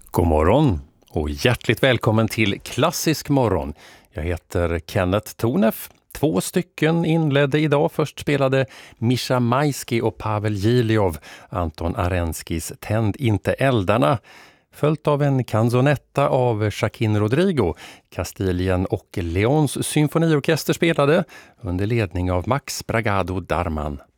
God morgon och hjärtligt välkommen till Klassisk morgon. Jag heter Kenneth Tornef. 2 stycken inledde idag. Först spelade Mischa Maisky och Pavel Giliov Anton Arenskis Tänd inte eldarna. Följt av en canzonetta av Joaquin Rodrigo. Kastilien och Leons symfoniorkester spelade under ledning av Max Bragado Darman.